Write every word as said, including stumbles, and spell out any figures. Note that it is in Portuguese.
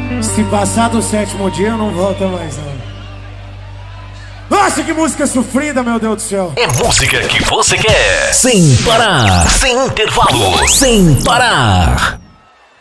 Se passar do sétimo dia, não volta mais não. Nossa, que música sofrida, meu Deus do céu. É música que você quer. Sem parar. Sem intervalo. Sem parar.